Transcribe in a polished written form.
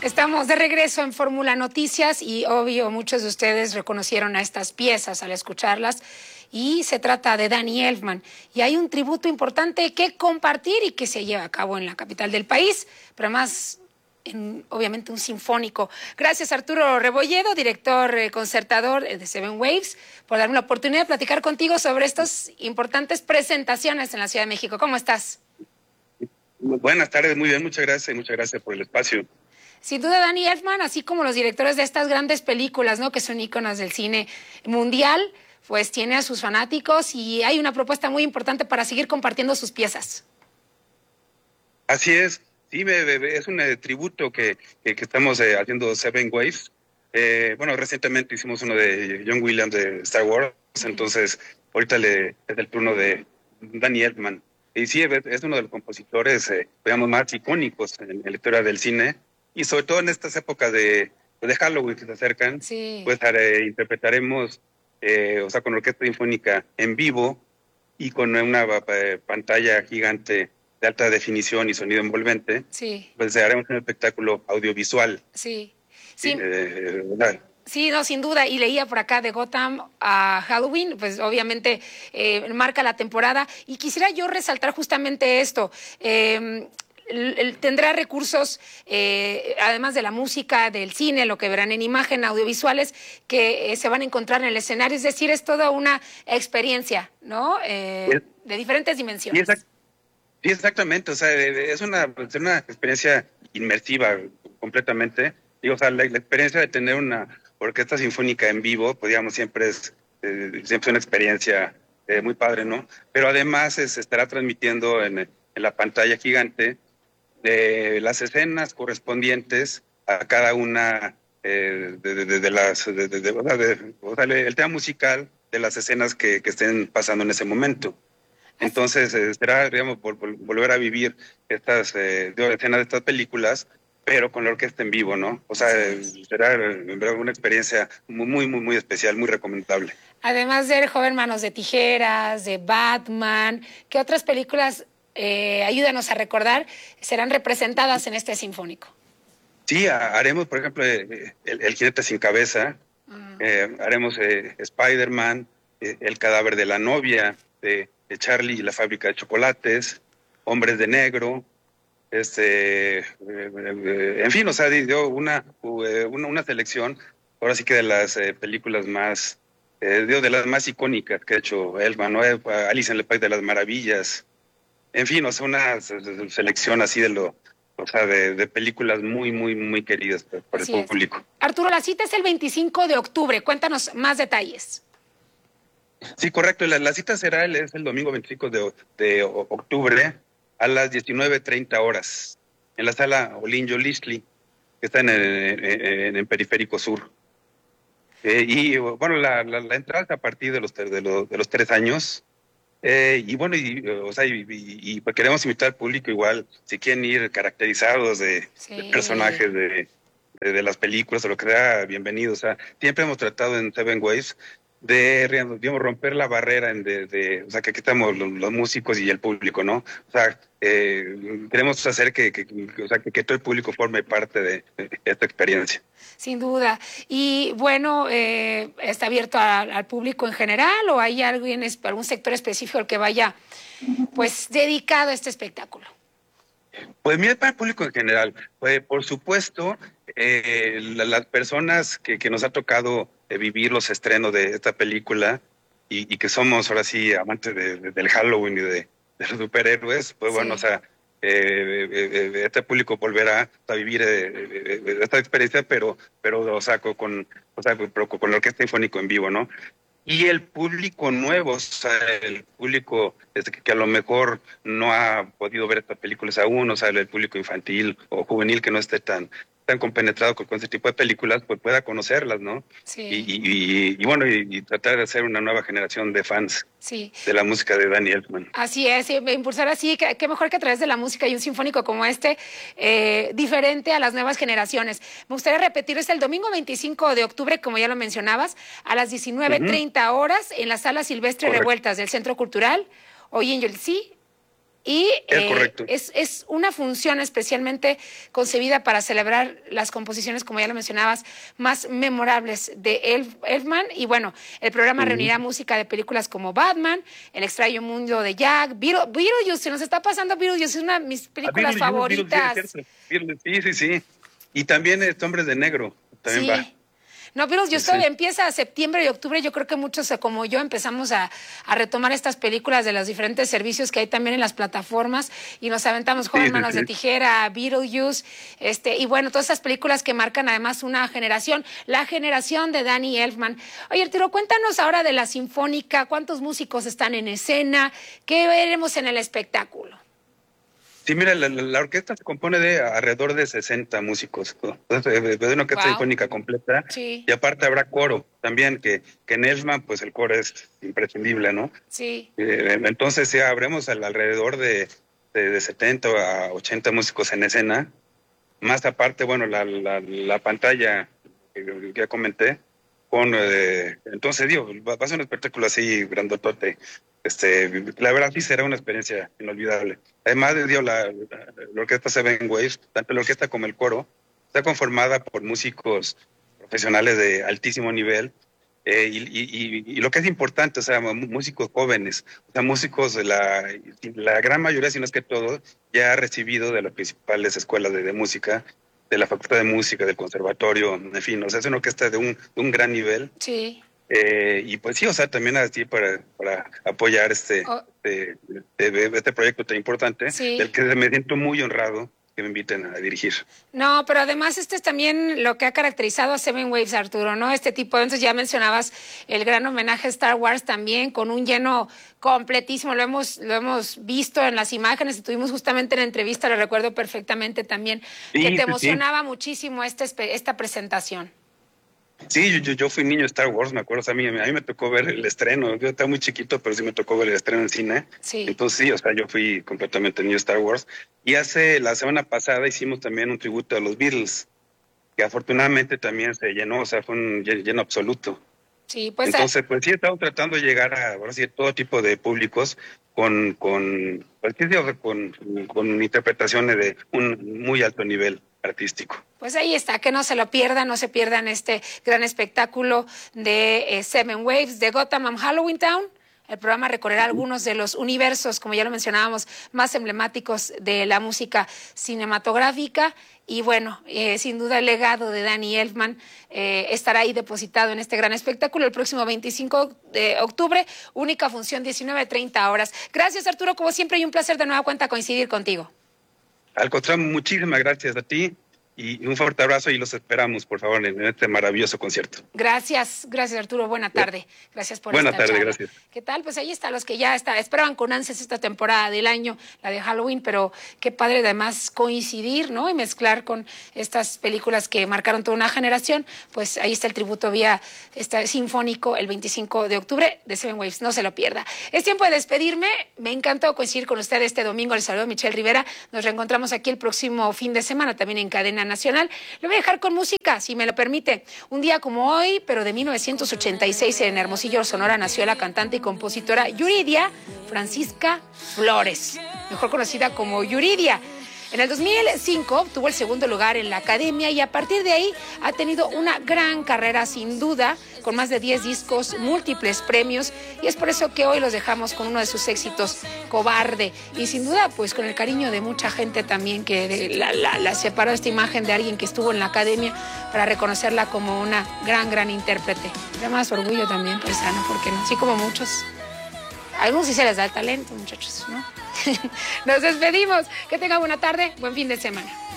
Estamos de regreso en Fórmula Noticias y obvio muchos de ustedes reconocieron a estas piezas al escucharlas y se trata de Danny Elfman y hay un tributo importante que compartir y que se lleva a cabo en la capital del país, pero además obviamente un sinfónico. Gracias Arturo Rebolledo, director concertador de Seven Waves, por darme la oportunidad de platicar contigo sobre estas importantes presentaciones en la Ciudad de México. ¿Cómo estás? Buenas tardes, muy bien, muchas gracias por el espacio. Sin duda, Danny Elfman, así como los directores de estas grandes películas, ¿no?, que son íconos del cine mundial, pues tiene a sus fanáticos y hay una propuesta muy importante para seguir compartiendo sus piezas. Así es, sí, es un tributo que estamos haciendo Seven Waves. Bueno, recientemente hicimos uno de John Williams de Star Wars, entonces ahorita es el turno de Danny Elfman. Y sí, es uno de los compositores, digamos, más icónicos en la historia del cine. Y sobre todo en estas épocas de Halloween que se acercan, sí, pues interpretaremos, con orquesta sinfónica en vivo y con una pantalla gigante de alta definición y sonido envolvente, sí, pues haremos un espectáculo audiovisual. sí, sí. ¿Verdad? Sí, no, sin duda, y leía por acá de Gotham a Halloween, pues obviamente marca la temporada, y quisiera yo resaltar justamente esto. Tendrá recursos, además de la música, del cine, lo que verán en imagen, audiovisuales, que se van a encontrar en el escenario, es decir, es toda una experiencia, ¿no? De diferentes dimensiones. Sí, exactamente, o sea, es una experiencia inmersiva completamente. Digo, o sea, la experiencia de tener una orquesta sinfónica en vivo, pues digamos, siempre es una experiencia muy padre, ¿no? Pero además se estará transmitiendo en la pantalla gigante las escenas correspondientes a cada una de las, o sea, el tema musical de las escenas que estén pasando en ese momento. Entonces será, digamos, volver a vivir estas escenas de estas películas, pero con la orquesta en vivo, ¿no? O sea, será en verdad una experiencia muy especial, muy recomendable. Además de El joven Manos de Tijeras, de Batman, ¿qué otras películas, ayúdanos a recordar, serán representadas en este sinfónico? Sí, haremos, por ejemplo, el jinete sin cabeza, haremos Spider-Man, El cadáver de la novia, de Charlie y la fábrica de chocolates, Hombres de negro, en fin, o sea, dio una selección, ahora sí que de las películas más, de las más icónicas que ha hecho Elfman, ¿no? Alice en el País de las Maravillas, en fin, o sea, una selección así o sea, de películas muy queridas por el público. Arturo, la cita es el 25 de octubre, cuéntanos más detalles. Sí, correcto. La cita será es el domingo 25 de octubre a las 19:30 horas en la sala Olinjo Lisli, que está en Periférico Sur. Y bueno, la entrada es a partir de los 3 años. Y bueno, o sea, pues queremos invitar al público igual, si quieren ir caracterizados de personajes de las películas o lo que sea, bienvenidos. O sea, siempre hemos tratado en Seven Waves de digamos, romper la barrera o sea, que aquí estamos los músicos y el público, ¿no? O sea, queremos hacer o sea, que todo el público forme parte de esta experiencia. Sin duda. Y bueno, ¿está abierto al público en general o hay algún sector específico al que vaya pues dedicado a este espectáculo? Pues mira, para el público en general, pues, por supuesto, las personas que nos ha tocado vivir los estrenos de esta película y que somos ahora sí amantes del Halloween y de los superhéroes, pues bueno, o sea, este público volverá a vivir esta experiencia, pero o sea, con la orquesta sinfónica en vivo, ¿no? Y el público nuevo, o sea, el público que a lo mejor no ha podido ver estas películas aún, o sea, el público infantil o juvenil que no esté tan compenetrado con este tipo de películas, pues pueda conocerlas, ¿no? Sí. Y bueno, y tratar de hacer una nueva generación de fans de la música de Danny Elfman. Así es, impulsar así, qué mejor que a través de la música y un sinfónico como este, diferente a las nuevas generaciones. Me gustaría repetir, es el domingo 25 de octubre, como ya lo mencionabas, a las 19:30 horas en la Sala Silvestre Revueltas del Centro Cultural Olinjo Lisli, Y correcto. es una función especialmente concebida para celebrar las composiciones, como ya lo mencionabas, más memorables de Elfman. Y bueno, el programa reunirá música de películas como Batman, El extraño mundo de Jack, Beetlejuice, se nos está pasando Beetlejuice, es una de mis películas favoritas. Sí. Y también Hombres de Negro, también va. No, pero empieza septiembre y octubre. Yo creo que muchos, como yo, empezamos a retomar estas películas de los diferentes servicios que hay también en las plataformas y nos aventamos Joven Manos de Tijera, Beetlejuice, y bueno, todas esas películas que marcan además una generación, la generación de Danny Elfman. Oye, Arturo, cuéntanos ahora de la Sinfónica, ¿cuántos músicos están en escena? ¿Qué veremos en el espectáculo? Sí, mira, la orquesta se compone de alrededor de 60 músicos. Entonces, de una orquesta sinfónica completa. Sí. Y aparte habrá coro también, que en Elfman, pues el coro es imprescindible, ¿no? Sí. Entonces, sí, habremos alrededor de 70 a 80 músicos en escena. Más aparte, bueno, la pantalla que ya comenté. Entonces, va a ser un espectáculo así grandotote. La verdad sí será una experiencia inolvidable. Además, la orquesta Seven Waves, tanto la orquesta como el coro, está conformada por músicos profesionales de altísimo nivel, y lo que es importante, o sea, músicos jóvenes, o sea, músicos, la gran mayoría, si no es que todos, ya ha recibido de las principales escuelas de música, de la Facultad de Música, del Conservatorio, en fin, o sea, es una orquesta de un gran nivel. Sí. Y pues sí, o sea, también así para apoyar este proyecto tan importante, del que me siento muy honrado que me inviten a dirigir. No, pero además es también lo que ha caracterizado a Seven Waves, Arturo, ¿no? Este tipo de eventos, ya mencionabas el gran homenaje a Star Wars también, con un lleno completísimo, lo hemos visto en las imágenes, y tuvimos justamente en la entrevista, lo recuerdo perfectamente también, que te emocionaba muchísimo esta presentación. Sí, yo fui niño de Star Wars, me acuerdo, o sea, a mí me tocó ver el estreno, yo estaba muy chiquito, pero sí me tocó ver el estreno en cine. Sí. Entonces sí, o sea, yo fui completamente niño de Star Wars. Y la semana pasada hicimos también un tributo a los Beatles, que afortunadamente también se llenó, o sea, fue un lleno absoluto. Sí, pues. Entonces, pues sí, estamos tratando de llegar a, ahora sí, todo tipo de públicos con interpretaciones de un muy alto nivel artístico. Pues ahí está, que no se lo pierdan, no se pierdan este gran espectáculo de Seven Waves de Gotham and Halloween Town. El programa recorrerá algunos de los universos, como ya lo mencionábamos, más emblemáticos de la música cinematográfica. Y bueno, sin duda el legado de Danny Elfman estará ahí depositado en este gran espectáculo el próximo 25 de octubre, única función 19:30 horas. Gracias, Arturo, como siempre, y un placer de nueva cuenta coincidir contigo. Al contrario, muchísimas gracias a ti. Y un fuerte abrazo y los esperamos, por favor, en este maravilloso concierto. Gracias Arturo, buena tarde. Gracias por esta charla. Buena tarde, gracias. ¿Qué tal? Pues ahí están los que ya esperaban con ansias esta temporada del año, la de Halloween, pero qué padre además coincidir, ¿no? Y mezclar con estas películas que marcaron toda una generación. Pues ahí está el tributo vía sinfónico el 25 de octubre de Seven Waves, no se lo pierda. Es tiempo de despedirme, me encantó coincidir con usted este domingo, les saludo Michelle Rivera, nos reencontramos aquí el próximo fin de semana, también en Cadena Nacional. Le voy a dejar con música, si me lo permite. Un día como hoy, pero de 1986, en Hermosillo, Sonora, nació la cantante y compositora Yuridia Francisca Flores, mejor conocida como Yuridia. En el 2005 obtuvo el segundo lugar en la academia y a partir de ahí ha tenido una gran carrera, sin duda, con más de 10 discos, múltiples premios, y es por eso que hoy los dejamos con uno de sus éxitos, Cobarde, y sin duda pues con el cariño de mucha gente también que la separó esta imagen de alguien que estuvo en la academia para reconocerla como una gran intérprete. Además orgullo también paisano, porque no, así como muchos. A algunos sí se les da el talento, muchachos, ¿no? Nos despedimos. Que tengan buena tarde, buen fin de semana.